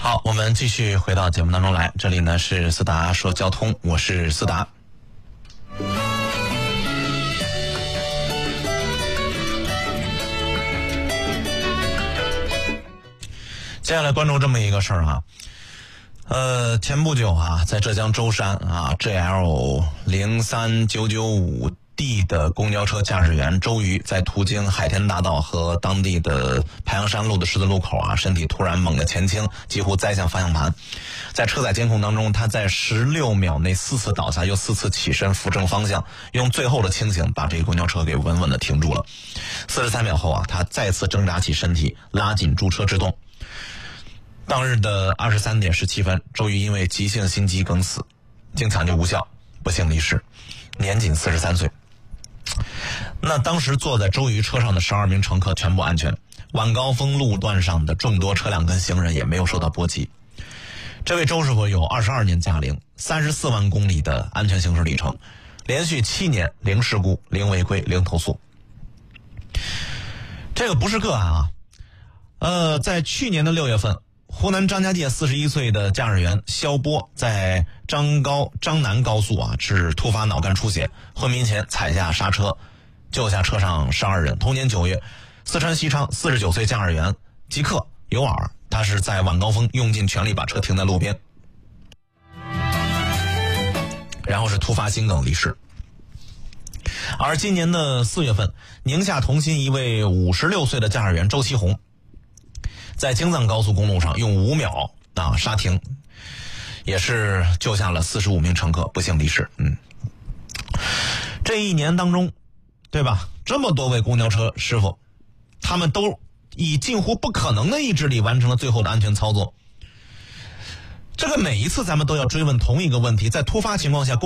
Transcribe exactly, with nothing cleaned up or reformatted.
好，我们继续回到节目当中来，这里呢是思达说交通，我是思达。接下来关注这么一个事儿啊，呃，前不久啊，在浙江舟山啊 G L 零三九九五 D 的公交车驾驶员周瑜在途经海天大道和当地的排阳山路的十字路口啊，身体突然猛地前倾，几乎栽向方向盘。在车载监控当中，他在十六秒内四次倒下，又四次起身扶正方向，用最后的清醒把这个公交车给稳稳地停住了。四十三秒后啊，他再次挣扎起身体，拉紧驻车制动。当日的二十三点十七分，周瑜因为急性心肌梗死，经抢救无效，不幸离世，年仅四十三岁。那当时坐在周瑜车上的十二名乘客全部安全，晚高峰路段上的众多车辆跟行人也没有受到波及。这位周师傅有二十二年驾龄，三十四万公里的安全行驶里程，连续七年零事故、零违规、零投诉。这个不是个案啊，呃，在去年的六月份，湖南张家界四十一岁的驾驶员肖波在张高张南高速啊是突发脑干出血，昏迷前踩下刹车，救下车上十二人。同年九月，四川西昌四十九岁驾驶员吉克尤尔，他是在晚高峰用尽全力把车停在路边，然后是突发心梗离世。而今年的四月份，宁夏同心一位五十六岁的驾驶员周其红，在京藏高速公路上用五秒啊刹停，也是救下了四十五名乘客，不幸离世。嗯，这一年当中，对吧？这么多位公交车师傅，他们都以近乎不可能的意志力完成了最后的安全操作。这个每一次咱们都要追问同一个问题，在突发情况下